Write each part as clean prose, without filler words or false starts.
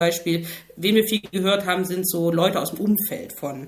Beispiel, wen wir viel gehört haben, sind so Leute aus dem Umfeld von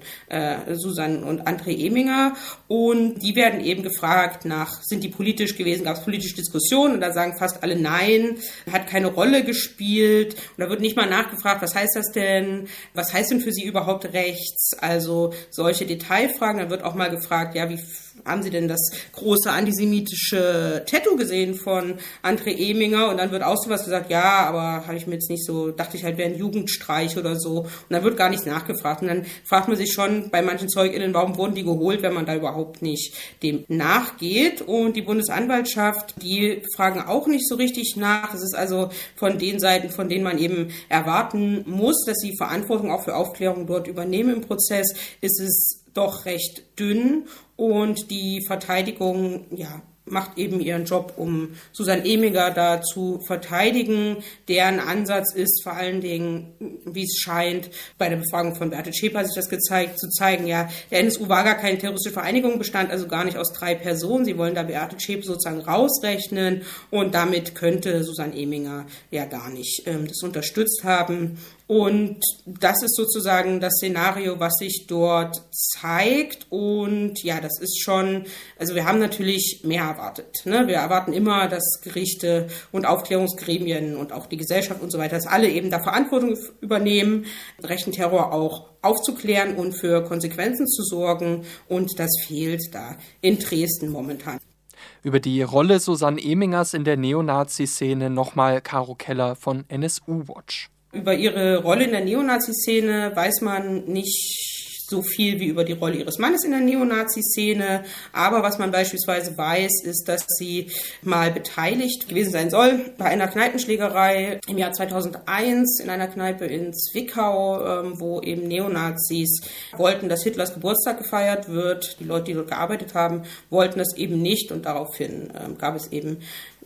Susan und André Eminger. Und die werden eben gefragt sind die politisch gewesen, gab es politische Diskussionen? Und da sagen fast alle nein, hat keine Rolle gespielt. Und da wird nicht mal nachgefragt, was heißt das denn? Was heißt denn für sie überhaupt rechts? Also solche Detailfragen. Dann wird auch mal gefragt, ja, wie haben Sie denn das große antisemitische Tattoo gesehen von André Eminger? Und dann wird auch sowas gesagt, ja, aber habe ich mir jetzt nicht so, dachte ich halt, wäre ein Jugendstreich oder so. Und dann wird gar nichts nachgefragt. Und dann fragt man sich schon bei manchen ZeugInnen, warum wurden die geholt, wenn man da überhaupt nicht dem nachgeht. Und die Bundesanwaltschaft, die fragen auch nicht so richtig nach. Das ist also von den Seiten, von denen man eben erwarten muss, dass sie Verantwortung auch für Aufklärung dort übernehmen im Prozess, ist es doch recht dünn. Und die Verteidigung, macht eben ihren Job, um Susan Eminger da zu verteidigen. Deren Ansatz ist vor allen Dingen, wie es scheint, bei der Befragung von Beate Zschäpe hat sich das zu zeigen, der NSU war gar keine terroristische Vereinigung, bestand also gar nicht aus 3 Personen. Sie wollen da Beate Zschäpe sozusagen rausrechnen und damit könnte Susan Eminger ja gar nicht das unterstützt haben. Und das ist sozusagen das Szenario, was sich dort zeigt. Und das ist schon, also wir haben natürlich mehr erwartet. Ne? Wir erwarten immer, dass Gerichte und Aufklärungsgremien und auch die Gesellschaft und so weiter, dass alle eben da Verantwortung übernehmen, rechten Terror auch aufzuklären und für Konsequenzen zu sorgen. Und das fehlt da in Dresden momentan. Über die Rolle Susan Emingers in der Neonazi-Szene nochmal Caro Keller von NSU Watch. Über ihre Rolle in der Neonazi-Szene weiß man nicht so viel wie über die Rolle ihres Mannes in der Neonazi-Szene. Aber was man beispielsweise weiß, ist, dass sie mal beteiligt gewesen sein soll bei einer Kneipenschlägerei im Jahr 2001 in einer Kneipe in Zwickau, wo eben Neonazis wollten, dass Hitlers Geburtstag gefeiert wird. Die Leute, die dort gearbeitet haben, wollten das eben nicht und daraufhin kam es eben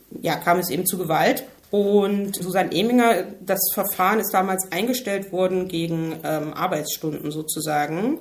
zu Gewalt. Und Susan Eminger, das Verfahren ist damals eingestellt worden gegen Arbeitsstunden sozusagen.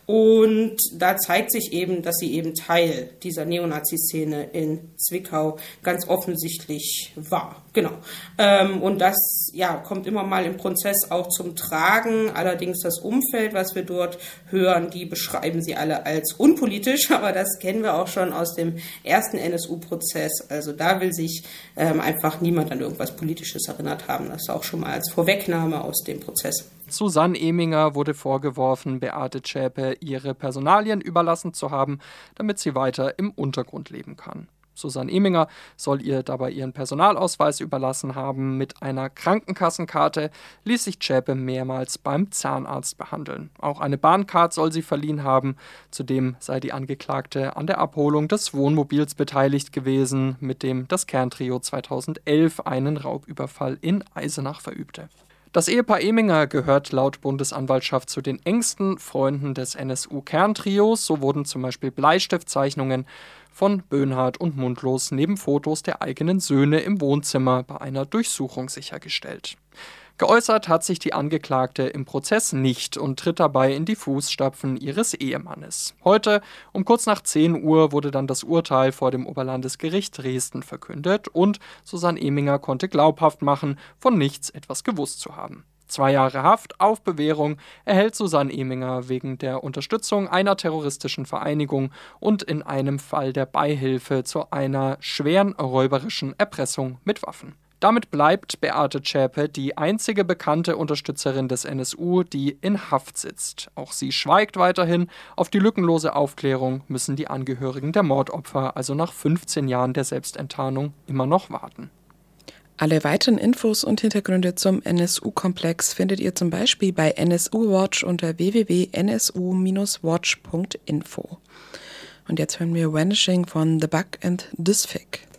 Und da zeigt sich eben, dass sie eben Teil dieser Neonazi-Szene in Zwickau ganz offensichtlich war. Genau. Und das kommt immer mal im Prozess auch zum Tragen. Allerdings das Umfeld, was wir dort hören, die beschreiben sie alle als unpolitisch. Aber das kennen wir auch schon aus dem ersten NSU-Prozess. Also da will sich einfach niemand an irgendwas Politisches erinnert haben. Das auch schon mal als Vorwegnahme aus dem Prozess. Susan Eminger wurde vorgeworfen, Beate Zschäpe ihre Personalien überlassen zu haben, damit sie weiter im Untergrund leben kann. Susan Eminger soll ihr dabei ihren Personalausweis überlassen haben. Mit einer Krankenkassenkarte ließ sich Zschäpe mehrmals beim Zahnarzt behandeln. Auch eine Bahncard soll sie verliehen haben. Zudem sei die Angeklagte an der Abholung des Wohnmobils beteiligt gewesen, mit dem das Kerntrio 2011 einen Raubüberfall in Eisenach verübte. Das Ehepaar Eminger gehört laut Bundesanwaltschaft zu den engsten Freunden des NSU-Kerntrios. So wurden zum Beispiel Bleistiftzeichnungen von Böhnhardt und Mundlos neben Fotos der eigenen Söhne im Wohnzimmer bei einer Durchsuchung sichergestellt. Geäußert hat sich die Angeklagte im Prozess nicht und tritt dabei in die Fußstapfen ihres Ehemannes. Heute um kurz nach 10 Uhr wurde dann das Urteil vor dem Oberlandesgericht Dresden verkündet und Susan Eminger konnte glaubhaft machen, von nichts etwas gewusst zu haben. 2 Jahre Haft auf Bewährung erhält Susan Eminger wegen der Unterstützung einer terroristischen Vereinigung und in einem Fall der Beihilfe zu einer schweren räuberischen Erpressung mit Waffen. Damit bleibt Beate Zschäpe die einzige bekannte Unterstützerin des NSU, die in Haft sitzt. Auch sie schweigt weiterhin. Auf die lückenlose Aufklärung müssen die Angehörigen der Mordopfer also nach 15 Jahren der Selbstenttarnung immer noch warten. Alle weiteren Infos und Hintergründe zum NSU-Komplex findet ihr zum Beispiel bei NSU Watch unter www.nsu-watch.info. Und jetzt hören wir Vanishing von The Bug and This Fig.